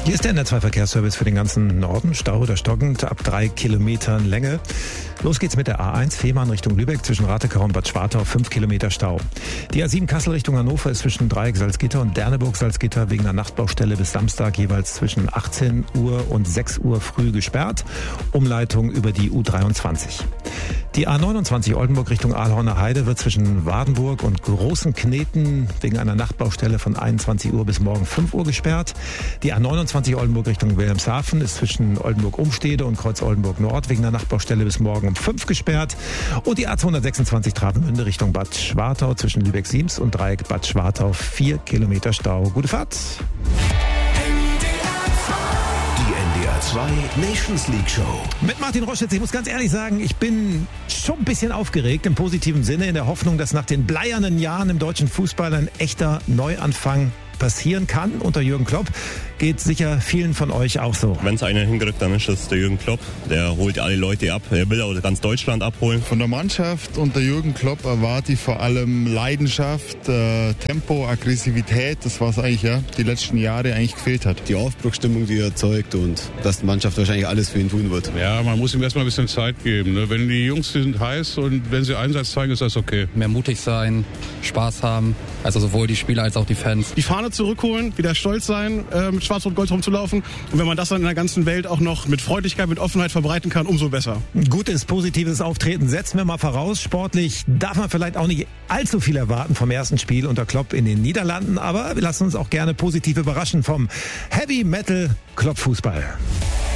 Hier ist der NR2-Verkehrsservice für den ganzen Norden. Stau oder stockend ab 3 Kilometern Länge. Los geht's mit der A1 Fehmarn Richtung Lübeck zwischen Ratekau und Bad Schwartau, 5 Kilometer Stau. Die A7 Kassel Richtung Hannover ist zwischen Dreieck Salzgitter und Derneburg Salzgitter wegen einer Nachtbaustelle bis Samstag jeweils zwischen 18 Uhr und 6 Uhr früh gesperrt. Umleitung über die U23. Die A29 Oldenburg Richtung Aalhorner Heide wird zwischen Wadenburg und Großen Kneten wegen einer Nachtbaustelle von 21 Uhr bis morgen 5 Uhr gesperrt. Die A29 Oldenburg Richtung Wilhelmshaven ist zwischen Oldenburg-Umstede und Kreuz Oldenburg Nord wegen einer Nachtbaustelle bis morgen um 5 gesperrt. Und die A226 Travemünde Richtung Bad Schwartau zwischen Lübeck-Siems und Dreieck Bad Schwartau 4 Kilometer Stau. Gute Fahrt! Die NDR 2 Nations League Show. Mit Martin Roschitz. Ich muss ganz ehrlich sagen, ich bin schon ein bisschen aufgeregt im positiven Sinne, in der Hoffnung, dass nach den bleiernen Jahren im deutschen Fußball ein echter Neuanfang passieren kann unter Jürgen Klopp. Geht sicher vielen von euch auch so. Wenn es einer hinkriegt, dann ist das der Jürgen Klopp. Der holt alle Leute ab. Er will auch ganz Deutschland abholen. Von der Mannschaft unter Jürgen Klopp erwarte ich vor allem Leidenschaft, Tempo, Aggressivität. Das, was eigentlich die letzten Jahre eigentlich gefehlt hat. Die Aufbruchsstimmung, die er erzeugt und dass die Mannschaft wahrscheinlich alles für ihn tun wird. Ja, man muss ihm erstmal ein bisschen Zeit geben. Ne? Wenn die Jungs sind heiß und wenn sie Einsatz zeigen, ist das okay. Mehr mutig sein, Spaß haben. Also sowohl die Spieler als auch die Fans. Die Fahne zurückholen, wieder stolz sein, mit Schwarz-Rot-Gold rumzulaufen. Und wenn man das dann in der ganzen Welt auch noch mit Freudigkeit, mit Offenheit verbreiten kann, umso besser. Gutes, positives Auftreten setzen wir mal voraus. Sportlich darf man vielleicht auch nicht allzu viel erwarten vom ersten Spiel unter Klopp in den Niederlanden. Aber wir lassen uns auch gerne positiv überraschen vom Heavy Metal Klopp Fußball.